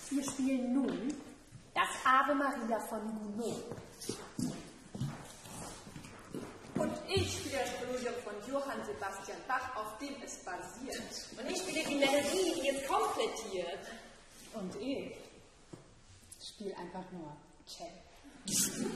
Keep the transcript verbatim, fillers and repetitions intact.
Wir spielen nun das Ave Maria von Gounod. Und ich spiele das Präludium von Johann Sebastian Bach, auf dem es basiert. Und ich spiele die Melodie, die es komplettiert. Und ich spiele einfach nur Cello.